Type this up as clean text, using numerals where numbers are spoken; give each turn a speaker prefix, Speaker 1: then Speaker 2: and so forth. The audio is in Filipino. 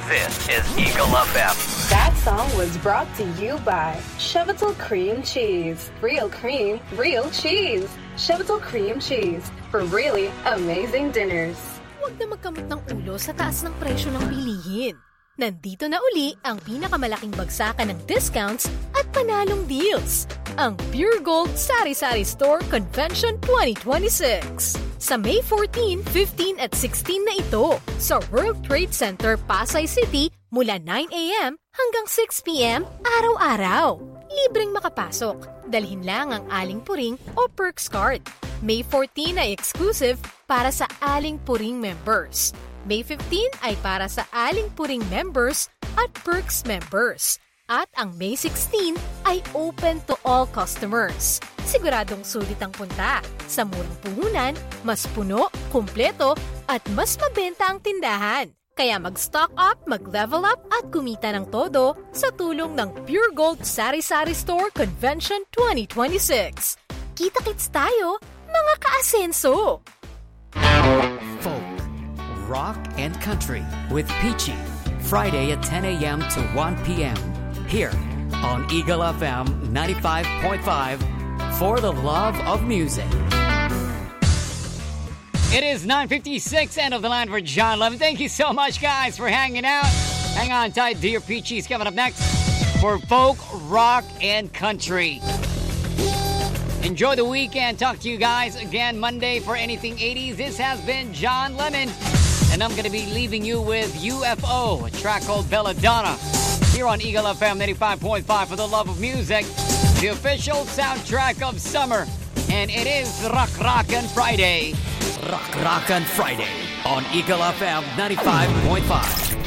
Speaker 1: This is Eagle FM.
Speaker 2: That song was brought to you by Chevital Cream Cheese. Real cream, real cheese. Chevital Cream Cheese for really amazing dinners.
Speaker 3: Huwag na magkamot ng ulo sa taas ng presyo ng bilihin. Nandito na uli ang pinakamalaking bagsakan ng discounts at panalong deals. Ang Pure Gold Sari-Sari Store Convention 2026. Sa May 14, 15 at 16 na ito sa World Trade Center, Pasay City mula 9 a.m. hanggang 6 p.m. araw-araw. Libreng makapasok. Dalhin lang ang Aling Puring o Perks Card. May 14 ay exclusive para sa Aling Puring members. May 15 ay para sa Aling Puring members at Perks members. At ang May 16 ay open to all customers. Siguradong sulit ang punta. Sa murang puhunan, mas puno, kumpleto, at mas mabenta ang tindahan. Kaya mag-stock up, mag-level up, at kumita ng todo sa tulong ng Pure Gold Sari-Sari Store Convention 2026. Kita-kits tayo, mga ka-asenso!
Speaker 4: Folk, rock, and country with Peachy. Friday at 10 a.m. to 1 p.m. Here on Eagle FM 95.5 for the love of music.
Speaker 5: It is 9:56, end of the line for John Lemon. Thank you so much, guys, for hanging out. Hang on tight. Dear Peachy's coming up next for folk, rock, and country. Enjoy the weekend. Talk to you guys again Monday for Anything 80s. This has been John Lemon, and I'm going to be leaving you with UFO, a track called Belladonna, here on Eagle FM 95.5 for the love of music, the official soundtrack of summer. And it is Rock Rockin' Friday.
Speaker 4: Rock Rockin' Friday on Eagle FM 95.5.